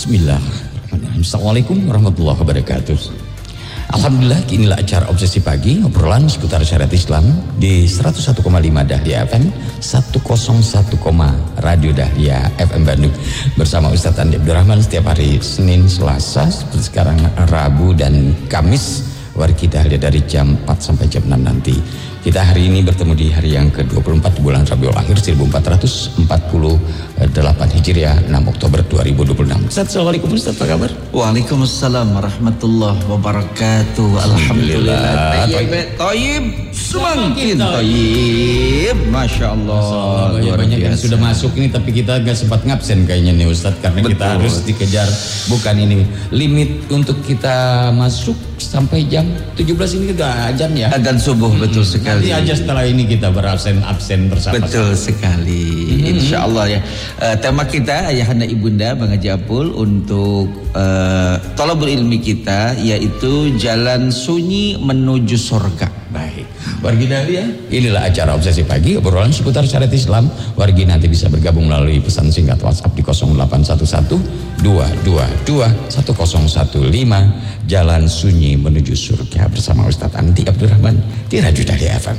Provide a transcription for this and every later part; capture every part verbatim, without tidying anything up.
Bismillahirrahmanirrahim. Assalamualaikum warahmatullahi wabarakatuh. Alhamdulillah, inilah acara Obsesi Pagi, obrolan seputar syariat Islam di seratus satu koma lima Dahlia F M, seratus satu, Radio Dahlia F M Bandung. Bersama Ustaz Andi Abdurrahman setiap hari Senin, Selasa, seperti sekarang Rabu dan Kamis. Wargi Dahlia dari jam empat sampai jam enam nanti. Kita hari ini bertemu di hari yang ke dua puluh empat bulan Rabiul Akhir seribu empat ratus empat puluh delapan Hijriah, enam Oktober dua ribu dua puluh enam. Ustaz, Assalamualaikum Ustaz, apa kabar? Waalaikumsalam warahmatullahi wabarakatuh. Alhamdulillah. Tayyib, semakin tayyib. Masya Allah. Banyak, banyak yang sudah masuk ini, tapi kita gak sempat ngabsen kayaknya nih Ustaz, karena Betul. Kita harus dikejar. Bukan ini limit untuk kita masuk sampai jam tujuh belas ini kita ajan ya. Adzan subuh, hmm. betul sekali. Nanti aja setelah ini kita berabsen-absen bersama. Betul sekali. Hmm. Insya Allah ya. Uh, tema kita Ayahanda Ibunda Bang Haji Apul untuk uh, thalabul ilmi kita, yaitu jalan sunyi menuju surga. Baik, wargi Dahlia, inilah acara Obsesi Pagi, obrolan seputar syariat Islam. Wargi nanti bisa bergabung melalui pesan singkat WhatsApp di nol delapan satu satu dua dua dua satu nol satu lima. Jalan sunyi menuju surga bersama Ustaz Andi Abdurrahman di Radio Dahlia F M.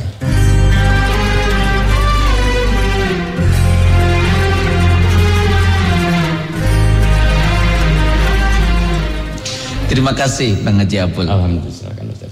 Terima kasih Bang Haji Apul. Alhamdulillah.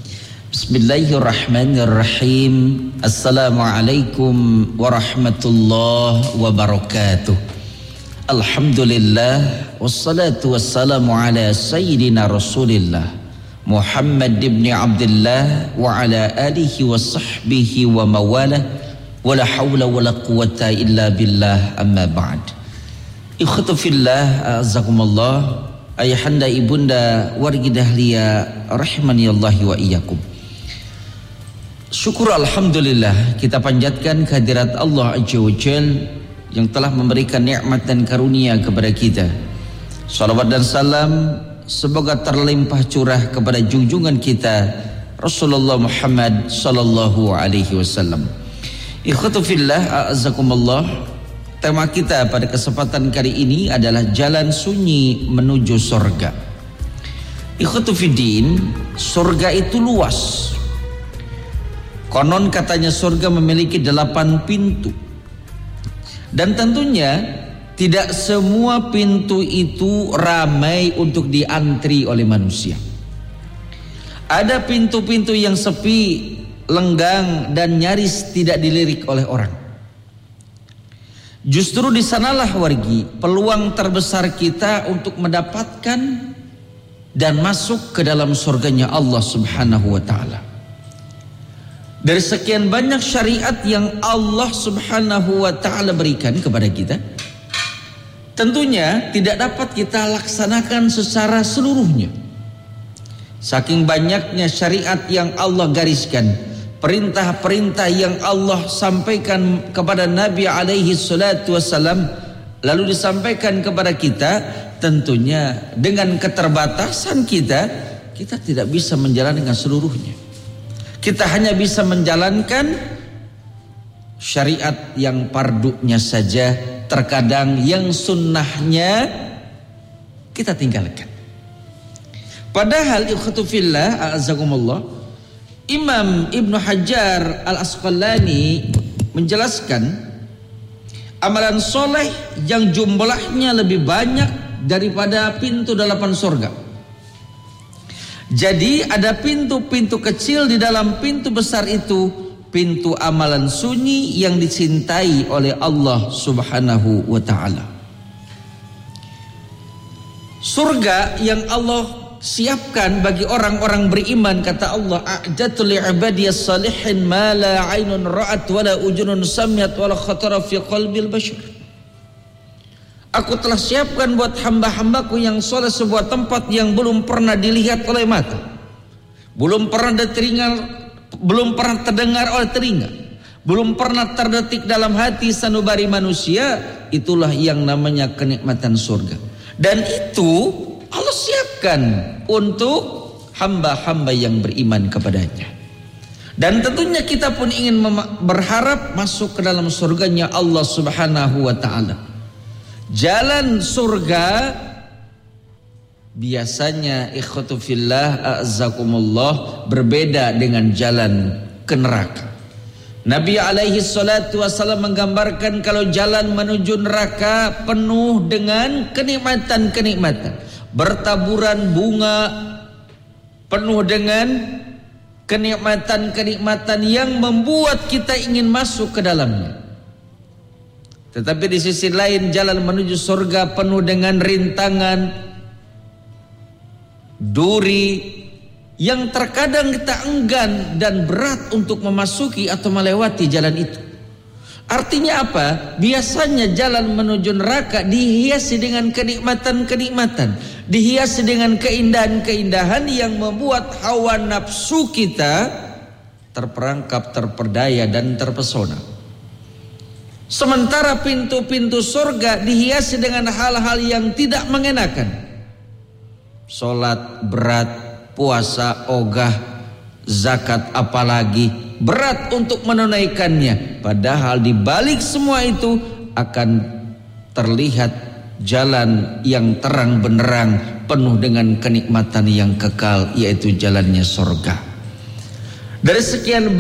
Bismillahirrahmanirrahim. Assalamualaikum warahmatullahi wabarakatuh. Alhamdulillah, wassalatu wassalamu ala sayyidina Rasulillah Muhammad ibn Abdullah wa ala alihi wa sahbihi wa mawala, wa la hawla wa la quwata illa billah, amma ba'd. Ikhwatu fillah, azakumullah, ayahanda ibunda wargi Dahlia rahimani Allah wa iyyakum. Syukur alhamdulillah kita panjatkan kehadirat Allah Azza wa Jal yang telah memberikan nikmat dan karunia kepada kita. Salawat dan salam semoga terlimpah curah kepada junjungan kita Rasulullah Muhammad sallallahu alaihi wasallam. Ikhwatu fillah, a'azzakumullah. Tema kita pada kesempatan kali ini adalah jalan sunyi menuju surga. Ikhwatu fiddin, surga itu luas. Konon katanya surga memiliki delapan pintu. Dan tentunya tidak semua pintu itu ramai untuk diantri oleh manusia. Ada pintu-pintu yang sepi, lenggang, dan nyaris tidak dilirik oleh orang. Justru di sanalah wargi peluang terbesar kita untuk mendapatkan dan masuk ke dalam surganya Allah Subhanahu wa taala. Dari sekian banyak syariat yang Allah Subhanahu wa taala berikan kepada kita, tentunya tidak dapat kita laksanakan secara seluruhnya. Saking banyaknya syariat yang Allah gariskan, perintah-perintah yang Allah sampaikan kepada Nabi alaihi salatu wassalam, lalu disampaikan kepada kita, tentunya dengan keterbatasan kita, kita tidak bisa menjalankan seluruhnya. Kita hanya bisa menjalankan syariat yang fardunya saja, terkadang yang sunnahnya kita tinggalkan. Padahal ikhwatu fillah, a'azakumullah, Imam Ibnu Hajar Al-Asqalani menjelaskan amalan soleh yang jumlahnya lebih banyak daripada pintu delapan surga. Jadi ada pintu-pintu kecil di dalam pintu besar itu, pintu amalan sunyi yang dicintai oleh Allah Subhanahu wa taala. Surga yang Allah siapkan bagi orang-orang beriman, kata Allah, a'datu li'ibadiyas salihin ma la 'ainun ra'at wa la ujunun sami'at wa la khatara fi qalbil bashar. Aku telah siapkan buat hamba-hambaku yang soleh sebuah tempat yang belum pernah dilihat oleh mata, belum pernah telinga, belum pernah terdengar oleh telinga, belum pernah terdetik dalam hati sanubari manusia. Itulah yang namanya kenikmatan surga. Dan itu Allah siapkan untuk hamba-hamba yang beriman kepadanya. Dan tentunya kita pun ingin berharap masuk ke dalam surganya Allah Subhanahu wa ta'ala. Jalan surga biasanya ikhwatu fillah a'zakumullah berbeda dengan jalan ke neraka. Nabi alaihi salatu wasallam menggambarkan kalau jalan menuju neraka penuh dengan kenikmatan-kenikmatan, bertaburan bunga, penuh dengan kenikmatan-kenikmatan yang membuat kita ingin masuk ke dalamnya. Tetapi di sisi lain jalan menuju surga penuh dengan rintangan, duri, yang terkadang kita enggan dan berat untuk memasuki atau melewati jalan itu. Artinya apa? Biasanya jalan menuju neraka dihiasi dengan kenikmatan-kenikmatan, dihiasi dengan keindahan-keindahan yang membuat hawa nafsu kita terperangkap, terperdaya dan terpesona. Sementara pintu-pintu surga dihiasi dengan hal-hal yang tidak mengenakan. Salat berat, puasa ogah, zakat apalagi berat untuk menunaikannya. Padahal di balik semua itu akan terlihat jalan yang terang benderang penuh dengan kenikmatan yang kekal, yaitu jalannya surga. Dari sekian